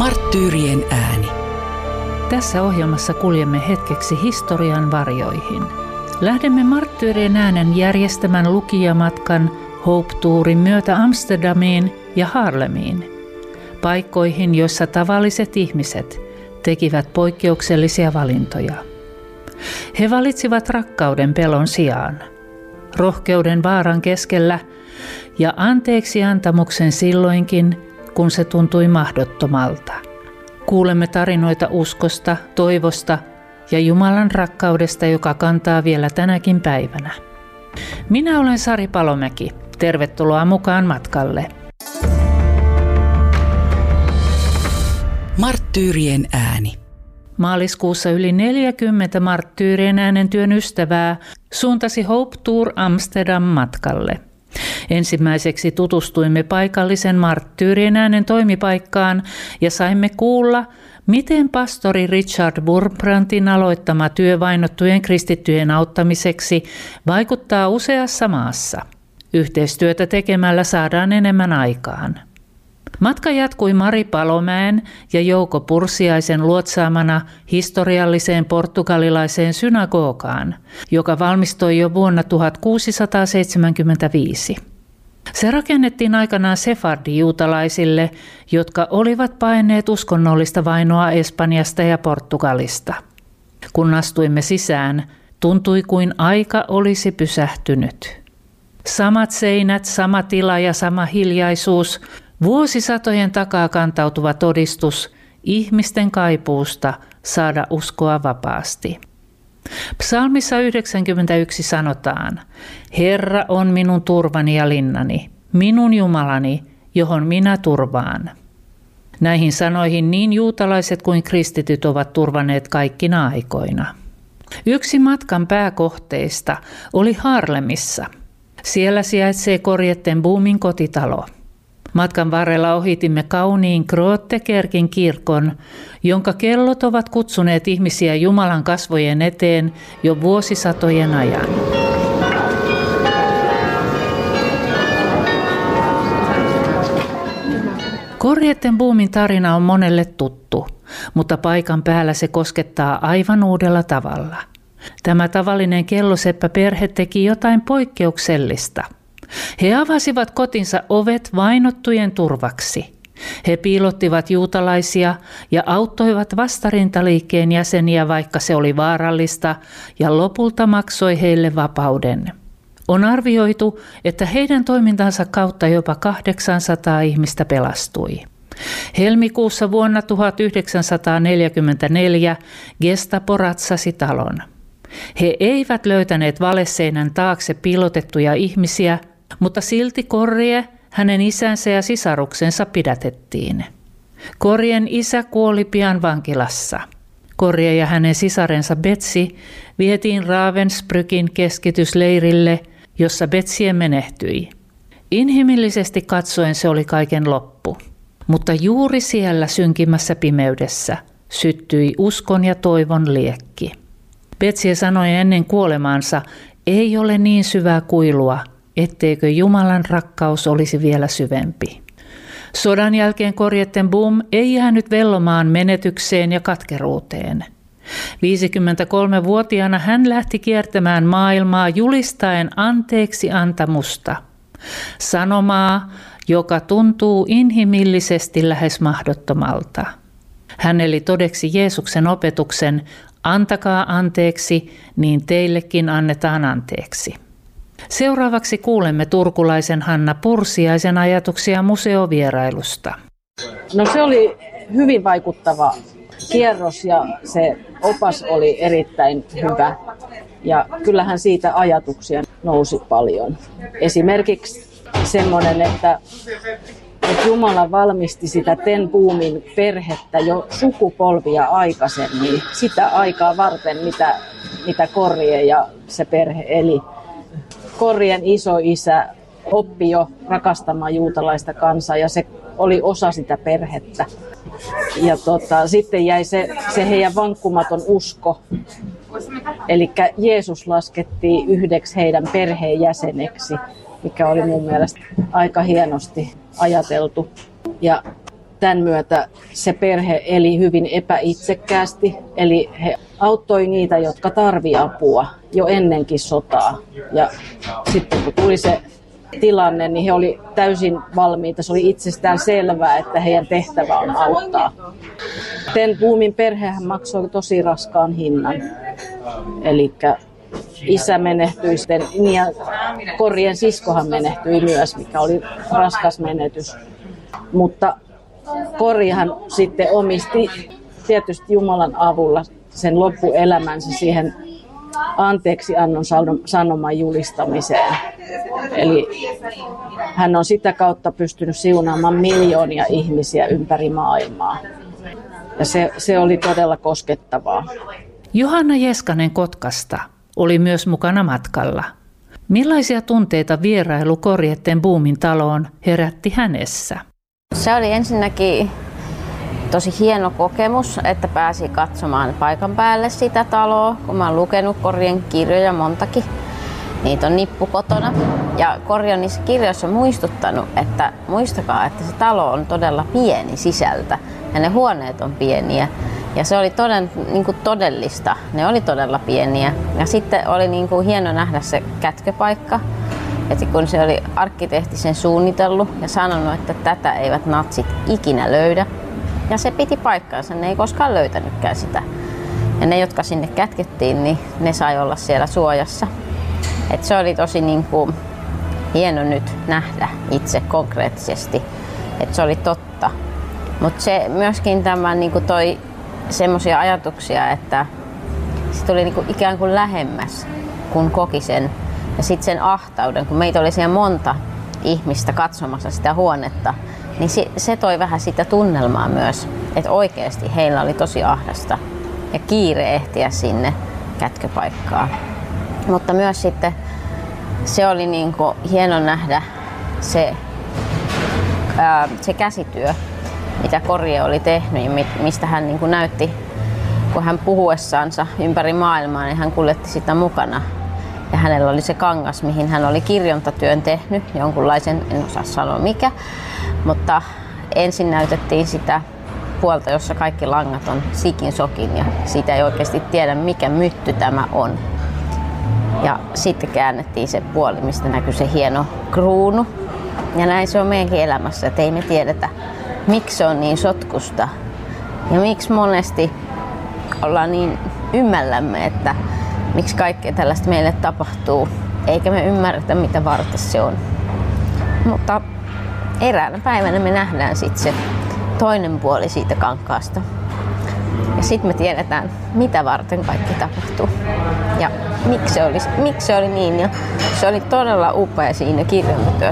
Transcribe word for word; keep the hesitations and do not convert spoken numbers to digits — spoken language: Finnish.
Marttyyrien ääni. Tässä ohjelmassa kuljemme hetkeksi historian varjoihin. Lähdemme Marttyyrien äänen järjestämän lukijamatkan Hope-tuurin myötä Amsterdamiin ja Haarlemiin, paikkoihin, joissa tavalliset ihmiset tekivät poikkeuksellisia valintoja. He valitsivat rakkauden pelon sijaan, rohkeuden vaaran keskellä ja anteeksiantamuksen silloinkin, kun se tuntui mahdottomalta. Kuulemme tarinoita uskosta, toivosta ja Jumalan rakkaudesta, joka kantaa vielä tänäkin päivänä. Minä olen Sari Palomäki. Tervetuloa mukaan matkalle. Marttyyrien ääni. Maaliskuussa yli neljäkymmentä Marttyyrien äänen työn ystävää suuntasi Hope Tour Amsterdam matkalle. Ensimmäiseksi tutustuimme paikallisen Marttyyrien äänen toimipaikkaan ja saimme kuulla, miten pastori Richard Wurmbrandtin aloittama työ vainottujen kristittyjen auttamiseksi vaikuttaa useassa maassa. Yhteistyötä tekemällä saadaan enemmän aikaan. Matka jatkui Mari Palomäen ja Jouko Pursiaisen luotsaamana historialliseen portugalilaiseen synagogaan, joka valmistui jo vuonna tuhatkuusisataaseitsemänkymmentäviisi. Se rakennettiin aikanaan sefardi-juutalaisille, jotka olivat paenneet uskonnollista vainoa Espanjasta ja Portugalista. Kun astuimme sisään, tuntui kuin aika olisi pysähtynyt. Samat seinät, sama tila ja sama hiljaisuus, vuosisatojen takaa kantautuva todistus ihmisten kaipuusta saada uskoa vapaasti. Psalmissa yhdeksänkymmentäyksi sanotaan, Herra on minun turvani ja linnani, minun Jumalani, johon minä turvaan. Näihin sanoihin niin juutalaiset kuin kristityt ovat turvanneet kaikkina aikoina. Yksi matkan pääkohteista oli Haarlemissa. Siellä sijaitsee Corrie ten Boomin kotitalo. Matkan varrella ohitimme kauniin Grootekerkin kirkon, jonka kellot ovat kutsuneet ihmisiä Jumalan kasvojen eteen jo vuosisatojen ajan. Corrie ten Boomin tarina on monelle tuttu, mutta paikan päällä se koskettaa aivan uudella tavalla. Tämä tavallinen kelloseppä-perhe teki jotain poikkeuksellista. He avasivat kotinsa ovet vainottujen turvaksi. He piilottivat juutalaisia ja auttoivat vastarintaliikkeen jäseniä, vaikka se oli vaarallista, ja lopulta maksoi heille vapauden. On arvioitu, että heidän toimintansa kautta jopa kahdeksansataa ihmistä pelastui. Helmikuussa vuonna tuhatyhdeksänsataaneljäkymmentäneljä Gestapo ratsasi talon. He eivät löytäneet valeseinän taakse piilotettuja ihmisiä, mutta silti Corrie, hänen isänsä ja sisaruksensa pidätettiin. Corrien isä kuoli pian vankilassa. Corrie ja hänen sisarensa Betsy vietiin Ravensbrückin keskitysleirille, jossa Betsy menehtyi. Inhimillisesti katsoen se oli kaiken loppu, mutta juuri siellä synkimmässä pimeydessä syttyi uskon ja toivon liekki. Betsy sanoi ennen kuolemaansa, ei ole niin syvää kuilua, etteikö Jumalan rakkaus olisi vielä syvempi. Sodan jälkeen Corrie ten Boom ei jäänyt vellomaan menetykseen ja katkeruuteen. viisikymmentäkolmevuotiaana hän lähti kiertämään maailmaa julistaen anteeksi antamusta. Sanomaa, joka tuntuu inhimillisesti lähes mahdottomalta. Hän eli todeksi Jeesuksen opetuksen, antakaa anteeksi, niin teillekin annetaan anteeksi. Seuraavaksi kuulemme turkulaisen Hanna Pursiaisen ajatuksia museovierailusta. No se oli hyvin vaikuttava kierros ja se opas oli erittäin hyvä. Ja kyllähän siitä ajatuksia nousi paljon. Esimerkiksi semmoinen, että, että Jumala valmisti sitä ten Boomin perhettä jo sukupolvia aikaisemmin. Sitä aikaa varten, mitä, mitä Corrie ja se perhe eli. Corrien isoisä oppi jo rakastamaan juutalaista kansaa ja se oli osa sitä perhettä. Ja tota, sitten jäi se, se heidän vankkumaton usko. Eli Jeesus laskettiin yhdeksi heidän perheenjäseneksi, mikä oli mun mielestä aika hienosti ajateltu. Ja tämän myötä se perhe eli hyvin epäitsekkäästi, eli he auttoi niitä, jotka tarvitsi apua jo ennenkin sotaa. Ja sitten kun tuli se tilanne, niin he oli täysin valmiita. Se oli itsestään selvää, että heidän tehtävä on auttaa. Ten Boomin perhehän maksoi tosi raskaan hinnan. Eli isä menehtyi sitten, ja Korien siskohan menehtyi myös, mikä oli raskas menetys. Mutta Korihan sitten omisti tietysti Jumalan avulla sen loppuelämänsä siihen anteeksiannon sanoman julistamiseen. Eli hän on sitä kautta pystynyt siunaamaan miljoonia ihmisiä ympäri maailmaa. Ja se, se oli todella koskettavaa. Johanna Jeskanen Kotkasta oli myös mukana matkalla. Millaisia tunteita vierailu Korje Ten Boomin taloon herätti hänessä? Se oli ensinnäkin tosi hieno kokemus, että pääsi katsomaan paikan päälle sitä taloa, kun mä oon lukenut Korjen kirjoja montakin. Niitä on nippu kotona. Ja Korje on niissä kirjoissa muistuttanut, että muistakaa, että se talo on todella pieni sisältä ja ne huoneet on pieniä. Ja se oli toden, niin kuin todellista. Ne oli todella pieniä. Ja sitten oli niin kuin hieno nähdä se kätköpaikka. Että kun se oli arkkitehti sen suunnitellut ja sanonut, että tätä eivät natsit ikinä löydä. Ja se piti paikkaansa, ne ei koskaan löytänytkään sitä. Ja ne, jotka sinne kätkettiin, niin ne sai olla siellä suojassa. Et se oli tosi niin kuin hieno nyt nähdä itse konkreettisesti, että se oli totta. Mutta se myöskin tämä niin kuin toi semmoisia ajatuksia, että se tuli niin kuin ikään kuin lähemmäs, kun koki sen. Ja sitten sen ahtauden, kun meitä oli siellä monta ihmistä katsomassa sitä huonetta, niin se, se toi vähän sitä tunnelmaa myös, että oikeasti heillä oli tosi ahdasta ja kiire ehtiä sinne kätköpaikkaan. Mutta myös sitten se oli niin kuin hieno nähdä se, ää, se käsityö, mitä Korje oli tehnyt ja mistä hän niin kuin näytti, kun hän puhuessansa ympäri maailmaa, niin hän kuljetti sitä mukana. Ja hänellä oli se kangas, mihin hän oli kirjontatyön tehnyt, jonkunlaisen, en osaa sanoa mikä, mutta ensin näytettiin sitä puolta, jossa kaikki langat on sikin sokin ja siitä ei oikeasti tiedä, mikä mytty tämä on. Ja sitten käännettiin se puoli, mistä näkyy se hieno kruunu. Ja näin se on meidänkin elämässä, että ei me tiedetä, miksi se on niin sotkusta ja miksi monesti ollaan niin ymmällämme, että miksi kaikkea tällaista meille tapahtuu, eikä me ymmärretä, mitä varten se on. Mutta eräänä päivänä me nähdään sitten se toinen puoli siitä kankaasta. Ja sitten me tiedetään, mitä varten kaikki tapahtuu. Ja miksi se oli, miksi se oli niin. Ja se oli todella upea siinä kirjoitustyössä.